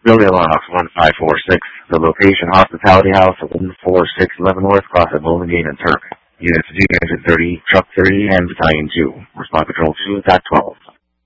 Building Locks 1546. The location, Hospitality House, 14611 North, Cross at Bowling Green and Turk. Units G 30, Truck 30, and Battalion 2. Response Control 2.12.